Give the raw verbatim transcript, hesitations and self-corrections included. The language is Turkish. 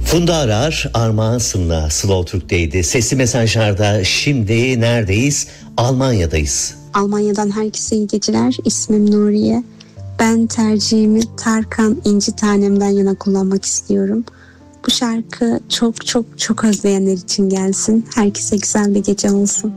Funda Arar, Armağan Sım'la Slow Türk'teydi. Sesli mesajlarda şimdi neredeyiz? Almanya'dayız. Almanya'dan herkese iyi geceler. İsmim Nuriye. Ben tercihimi Tarkan İnci Tanem'den yana kullanmak istiyorum. Bu şarkı çok çok çok özleyenler için gelsin. Herkese güzel bir gece olsun.